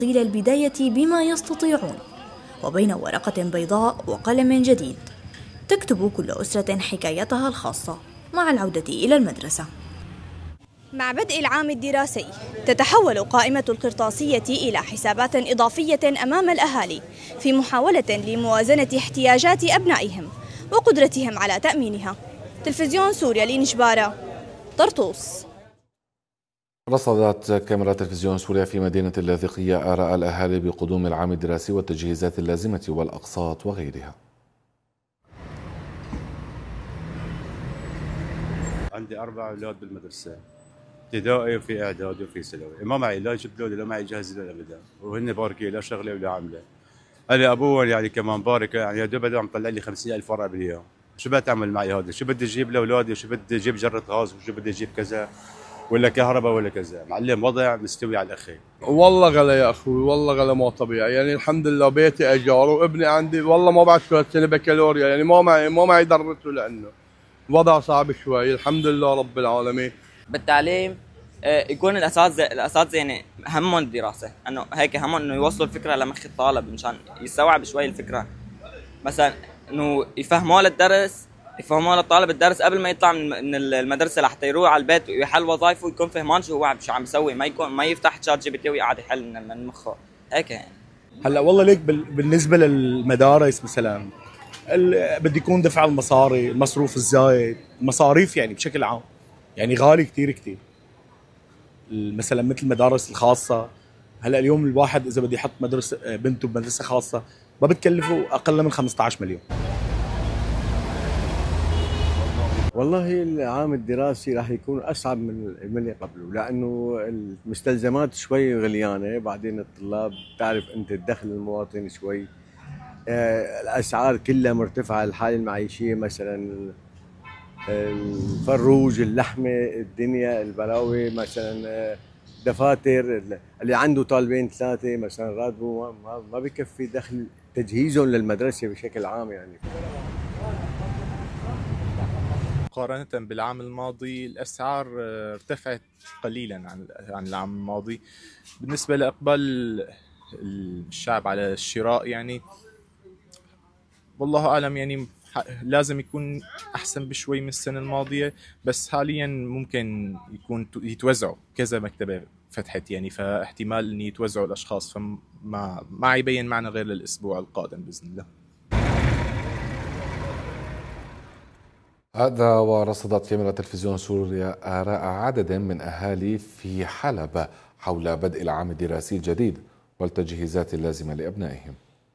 طيل البداية بما يستطيعون، وبين ورقة بيضاء وقلم جديد تكتب كل أسرة حكايتها الخاصة مع العودة إلى المدرسة. مع بدء العام الدراسي تتحول قائمة القرطاسية إلى حسابات إضافية أمام الأهالي في محاولة لموازنة احتياجات أبنائهم وقدرتهم على تأمينها. تلفزيون سوريا لنجبارة، طرطوس. رصدت كاميرا تلفزيون سوريا في مدينة اللاذقية آراء الأهالي بقدوم العام الدراسي والتجهيزات اللازمة والأقساط وغيرها. عندي 4 أولاد بالمدرسة، ابتدائي وفي إعدادي وفي ثانوي، ما معي لا جيب له ولا معي جهز له أبدا، وهن باركي لا شغلة ولا عاملة. أنا أبوه يعني كمان بارك، يعني يا دوب عم طلع لي 50,000 ورقة باليوم. شو بتعمل معي هذا؟ شو بدي أجيب لأولادي؟ وشو بدي أجيب جرة غاز؟ وشو بدي أجيب كذا ولا كهرباء ولا كذا؟ معلم وضع مستوي على الأخير. والله غلا يا أخوي، والله غلا مو طبيعي. يعني الحمد لله بيتي أجار وابني عندي والله ما بعد شوية سنة بكالوريا، يعني ما معي درته لأنه الوضع صعب شوي. الحمد لله رب العالمين. بالتعليم يكون الاساتذه يعني همهم الدراسه، انه هيك همهم انه يوصلوا الفكره لمخ الطالب مشان يستوعب شوي الفكره. مثلا انه يفهموا للدرس، يفهموا للطالب الدرس قبل ما يطلع من المدرسه لحتى يروح على البيت ويحل وظائفه ويكون فهمان شو عم يسوي، ما يفتح شات جي بي تي ويقعد يحل من مخه هيك يعني. هلا والله ليك بالنسبه للمدارس مثلا بده يكون دفع المصاري، المصروف الزايد، المصاريف يعني بشكل عام يعني غالي كتير كتير. مثلا مثل المدارس الخاصة، هلا اليوم الواحد إذا بده يحط مدرسة بنته بمدرسة خاصة ما بتكلفه أقل من 15 مليون. والله العام الدراسي راح يكون أصعب من اللي قبله، لأنه المستلزمات شوي غليانة، بعدين الطلاب تعرف أنت الدخل المواطن شوي، الأسعار كلها مرتفعة، الحالة المعيشية مثلا الفروج، اللحمة، الدنيا، البلاوي، مثلا دفاتر، اللي عنده طالبين 3 مثلا راتبه ما بيكفي دخل تجهيزهم للمدرسة بشكل عام يعني. مقارنة بالعام الماضي الأسعار ارتفعت قليلا عن العام الماضي. بالنسبة لإقبال الشعب على الشراء يعني والله أعلم، يعني لازم يكون أحسن بشوي من السنة الماضية، بس حاليا ممكن يكون يتوزعوا كذا مكتبة فتحت يعني، فاحتمال أن يتوزعوا الأشخاص، فما يبين معنا غير للأسبوع القادم بإذن الله. هذا ورصدت كاميرا تلفزيون سوريا آراء عدد من أهالي في حلب حول بدء العام الدراسي الجديد والتجهيزات اللازمة لأبنائهم.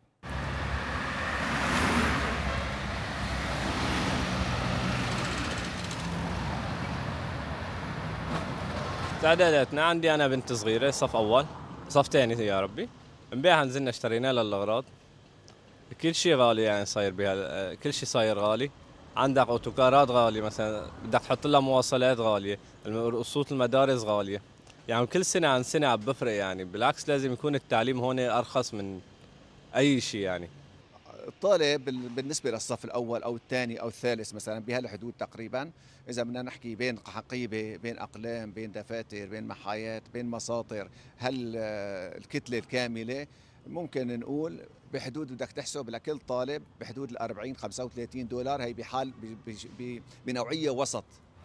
تعداداتنا عندي أنا بنت صغيرة صف أول صف ثاني يا ربي. امبارح نزلنا اشترينا لها الأغراض، كل شيء غالي يعني صاير بها، كل شيء صاير غالي. عندك أوتوكارات غالية، مثلا بدك تحط لها مواصلات غالية، قسوط المدارس غالية، يعني كل سنة عن سنة عم بفرق يعني. بالعكس لازم يكون التعليم هون أرخص من أي شيء يعني. الطالب بالنسبة للصف الأول أو الثاني أو الثالث مثلا بهالحدود تقريبا، إذا بدنا نحكي بين حقيبة، بين أقلام، بين دفاتر، بين محايات، بين مساطر، هل الكتلة الكاملة ممكن نقول بحدود، بدك تحسب لكل طالب بحدود ال 40 35 دولار. هي بحال بنوعية وسط.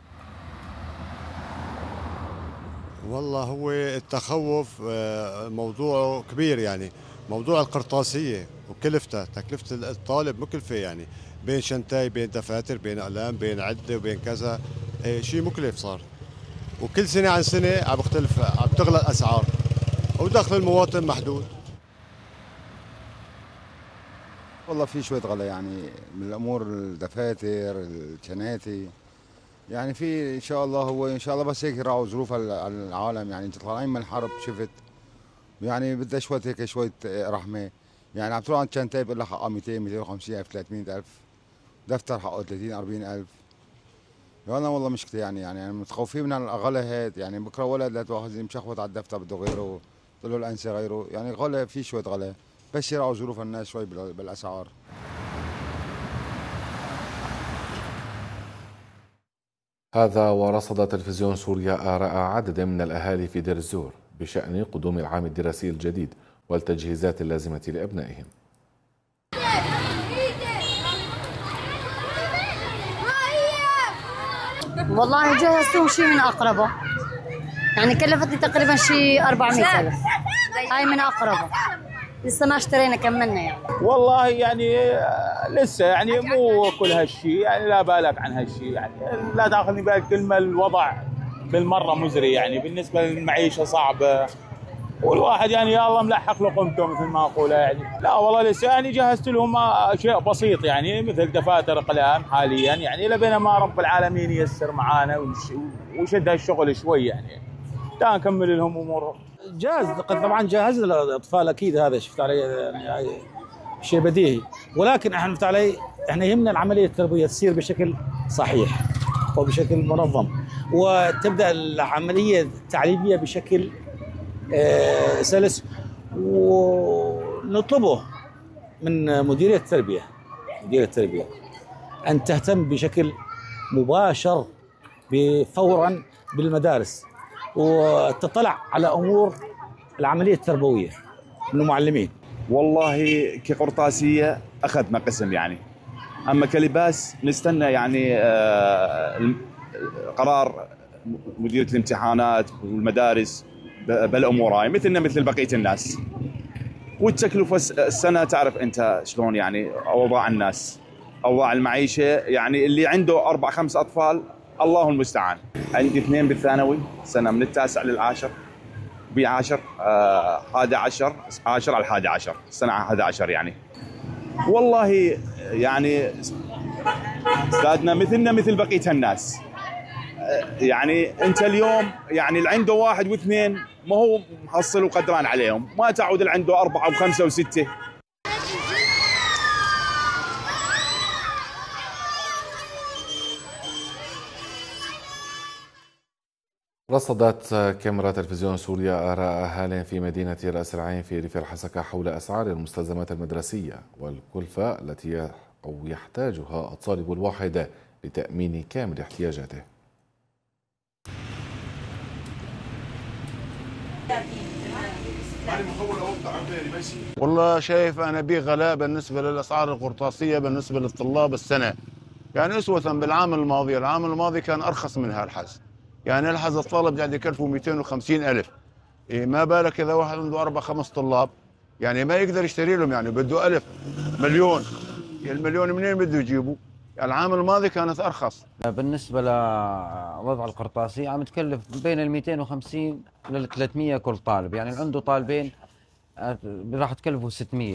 والله هو التخوف موضوعه كبير يعني، موضوع القرطاسية وكلفته، تكلفة الطالب مكلفة يعني، بين شنتاي، بين دفاتر، بين أقلام، بين عدة وبين كذا، شيء مكلف صار. وكل سنة عن سنة عم بختلف، عم تغلى الأسعار ودخل المواطن محدود. والله في شوية غلا يعني من الأمور، الدفاتر، الشناتي، يعني في إن شاء الله، هو إن شاء الله بس هيك يراعوا ظروف العالم يعني. أنت طالعين من الحرب شفت يعني، بدها شوية هيك شوية رحمة يعني. عم تروح عند شنطة بقول لك حقها 200 250 ألف 300 ألف، دفتر حقه 30 40 ألف. أنا والله مشكلة يعني متخوفين من الغلا هاد يعني. بكره ولد لا تواخذ مشخبط على الدفتر بده غيره، تقول له الأنسة غيره يعني. غلا في شوية غلا، بس يراعوا ظروف الناس شوي بالأسعار. هذا ورصد تلفزيون سوريا آراء عدد من الأهالي في دير الزور بشأن قدوم العام الدراسي الجديد والتجهيزات اللازمة لأبنائهم. والله جهزتهم شيء من أقربه، يعني كلفتني تقريبا شيء 400,000. هاي من أقربه، لسه ما اشترينا كملنا يعني. والله يعني لسه يعني مو كل هالشيء، يعني لا بالك عن هالشيء، يعني لا تاخذني بالك كلمة الوضع بالمرة مزري، يعني بالنسبة للمعيشة صعبة، والواحد يعني يا الله ملحق لقمته مثل ما اقولها يعني. لا والله لسه يعني جهزت لهم شيء بسيط، يعني مثل دفاتر اقلام حاليا، يعني لبينا ما رب العالمين ييسر معانا ويشد هالشغل شوي، يعني تا نكمل لهم امورهم. جاهز طبعا، جاهز للاطفال اكيد، هذا شفت علي يعني شيء بديهي، ولكن احنا شفت علي احنا يهمنا العمليه التربويه تصير بشكل صحيح وبشكل منظم، وتبدا العمليه التعليميه بشكل سلس، ونطلبه من مديرية التربية أن تهتم بشكل مباشر فورا بالمدارس، وتطلع على أمور العملية التربوية من المعلمين. والله كقرطاسية أخذنا قسم يعني، أما كلباس نستنى يعني قرار مديرية الامتحانات والمدارس بالامور هاي، مثل بقيه الناس. والتكلفه السنه تعرف انت شلون يعني اوضاع الناس، اوضاع المعيشه، يعني اللي عنده 4-5 اطفال الله المستعان. عندي 2 بالثانوي سنه من التاسع للعاشر، ب10 11 10 على 11 السنه 11 يعني. والله يعني استاذنا مثل بقيه الناس، يعني انت اليوم يعني اللي عنده 1 و2 ما هو محصل وقدران عليهم، ما تعود اللي عنده 4 و5 و6. رصدت كاميرا تلفزيون سوريا آراء أهالي في مدينة رأس العين في ريف الحسكة حول أسعار المستلزمات المدرسية والكلفة التي يحتاجها الطالب الواحد لتأمين كامل احتياجاته. والله شايف أنا بغلاء بالنسبة للأسعار القرطاسية بالنسبة للطلاب السنة، يعني أسوة بالعام الماضي. العام الماضي كان أرخص من هالحز، يعني الحز الطالب قاعد يكلفه 250,000. ما بالك إذا واحد عنده 4-5 طلاب، يعني ما يقدر يشتري لهم، يعني بده 1000 مليون، يعني المليون منين بده يجيبه؟ العام الماضي كانت أرخص. بالنسبة لوضع القرطاسي عم تكلف بين 250 ل 300 كل طالب، يعني اللي عنده طالبين راح تكلفه 600.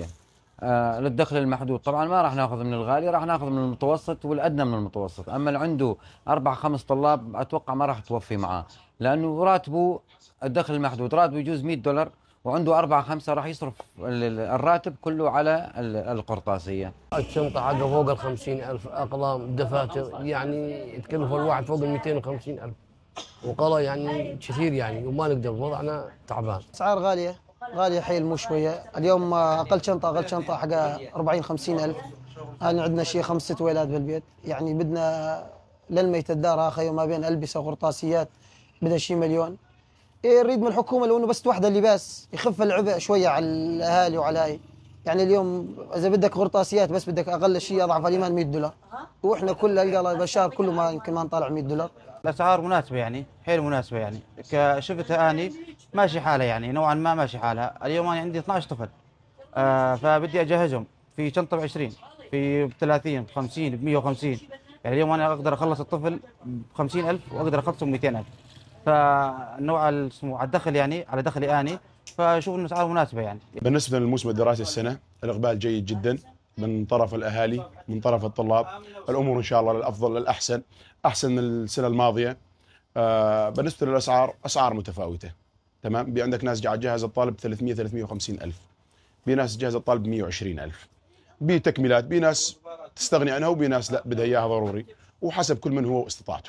للدخل المحدود طبعا ما راح ناخذ من الغالي، راح ناخذ من المتوسط والأدنى من المتوسط. أما اللي عنده 4-5 طلاب أتوقع ما راح توفي معاه، لأنه راتبه الدخل المحدود راتبه يجوز $100، وعنده 4-5 راح يصرف الراتب كله على القرطاسية. الشنطة حقه فوق 50,000، أقلام دفاتر يعني تكلف الواحد فوق 250,000، وقضى يعني كثير يعني، وما نقدر، وضعنا تعبان. أسعار غالية حيل، مو شوية. اليوم أقل شنطة حقها 40-50,000. أنا عندنا شيء 5-6 ولاد بالبيت، يعني بدنا للميت الدار آخر ما بين ألبسة وقرطاسيات بدها شيء مليون. نريد من الحكومة لو انه بس توحد اللباس يخف العبء شوية على الاهالي وعلى هاي. يعني اليوم اذا بدك قرطاسيات بس بدك اقل شيء اضعف الايمان $100، واحنا كل البشار كله ما يمكن ما نطالع $100. الاسعار مناسبة يعني، حيل مناسبة يعني، كشفتها اني ماشي حالها يعني، نوعا ما ماشي حالها. اليوم انا عندي 12 طفل، فبدي اجهزهم في شنطة ب20، في ب30، ب50، ب150. يعني اليوم انا اقدر اخلص الطفل ب50,000 واقدر اخلصهم 200,000. فالنوع على الدخل يعني على دخلي اني، فاشوف انه اسعار مناسبه يعني. بالنسبه للموسم الدراسي السنه الاقبال جيد جدا من طرف الاهالي، من طرف الطلاب. الامور ان شاء الله للافضل للاحسن، احسن من السنه الماضيه. بالنسبه للاسعار اسعار متفاوته تمام. عندك ناس جهز الطالب 300-350,000، بناس جهز الطالب 120,000، بتكميلات، بناس تستغني عنها وبناس لا بدها اياها ضروري، وحسب كل من هو واستطاعته.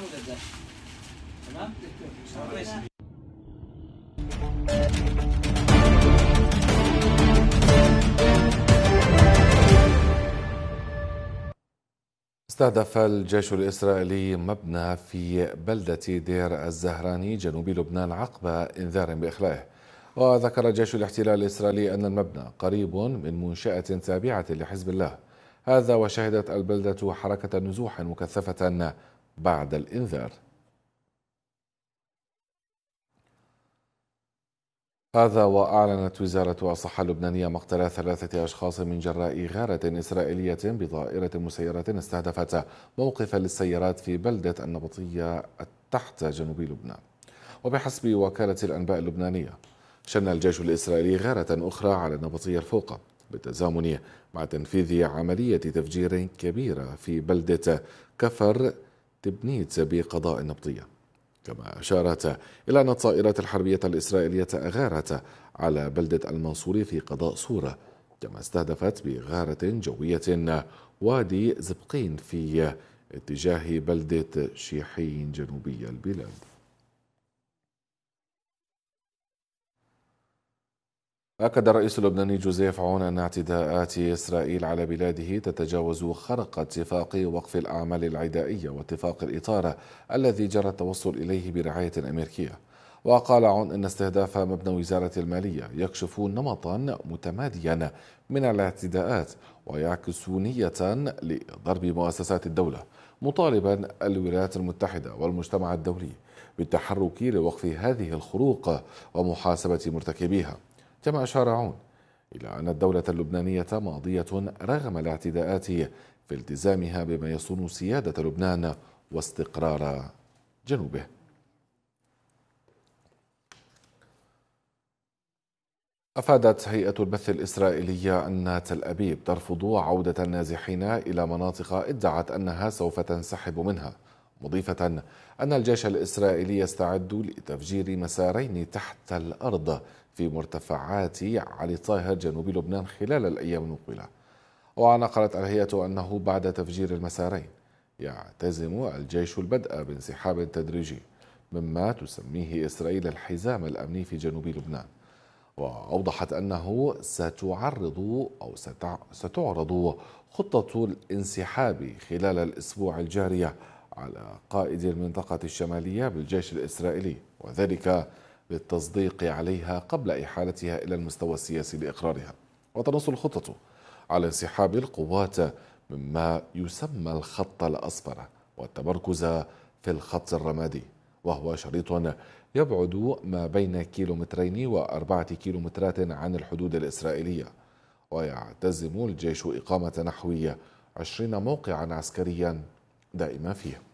استهدف الجيش الإسرائيلي مبنى في بلدة دير الزهراني جنوب لبنان عقب إنذار بإخلائه. وذكر جيش الاحتلال الإسرائيلي أن المبنى قريب من منشأة تابعة لحزب الله، هذا وشهدت البلدة حركة نزوح مكثفة بعد الإنذار. هذا وأعلنت وزارة الصحة اللبنانية مقتل 3 أشخاص من جراء غارة إسرائيلية بطائرة مسيرة استهدفت موقفا للسيارات في بلدة النبطية تحت جنوب لبنان. وبحسب وكالة الأنباء اللبنانية شن الجيش الإسرائيلي غارة أخرى على النبطية الفوقة بالتزامن مع تنفيذ عملية تفجير كبيرة في بلدة كفر تبنيت بقضاء النبطية. كما أشارت إلى أن الطائرات الحربية الإسرائيلية أغارت على بلدة المنصوري في قضاء صورة، كما استهدفت بغارة جوية وادي زبقين في اتجاه بلدة شيحين جنوبي البلاد. أكد الرئيس اللبناني جوزيف عون أن اعتداءات إسرائيل على بلاده تتجاوز خرق اتفاق وقف الأعمال العدائية واتفاق الإطار الذي جرى التوصل إليه برعاية أمريكية. وقال عون أن استهداف مبنى وزارة المالية يكشف نمطا متماديا من الاعتداءات ويعكس نية لضرب مؤسسات الدولة، مطالبا الولايات المتحدة والمجتمع الدولي بالتحرك لوقف هذه الخروق ومحاسبة مرتكبيها. كما أشار عون إلى أن الدولة اللبنانية ماضية رغم الاعتداءات في التزامها بما يصون سيادة لبنان واستقرار جنوبه. أفادت هيئة البث الإسرائيلية أن تل أبيب ترفض عودة النازحين إلى مناطق ادعت أنها سوف تنسحب منها، مضيفة أن الجيش الإسرائيلي يستعد لتفجير مسارين تحت الأرض في مرتفعات علي طاهر جنوب لبنان خلال الأيام المقبلة. ونقلت الهيئة أنه بعد تفجير المسارين يعتزم الجيش البدء بانسحاب تدريجي مما تسميه إسرائيل الحزام الأمني في جنوب لبنان. وأوضحت أنه ستعرض خطة الانسحاب خلال الأسبوع الجاري على قائد المنطقة الشمالية بالجيش الإسرائيلي، وذلك للتصديق عليها قبل إحالتها إلى المستوى السياسي لإقرارها. وتنص الخطة على انسحاب القوات مما يسمى الخط الأصفر والتمركز في الخط الرمادي، وهو شريط يبعد ما بين 2 و4 كيلومترات عن الحدود الإسرائيلية. ويعتزم الجيش إقامة نحو 20 موقعا عسكريا دائما فيه.